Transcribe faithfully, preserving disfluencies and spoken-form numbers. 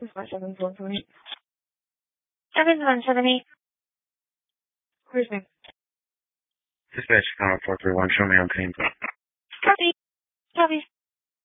Dispatch seven four seven eight. seven one seven eight. Where's me? Dispatch, Connor four three one, show me on team. Copy. Copy.